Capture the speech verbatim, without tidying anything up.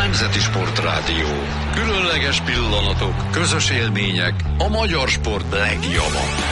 Nemzeti Sportrádió. Különleges pillanatok, közös élmények, a magyar sport legjobbak.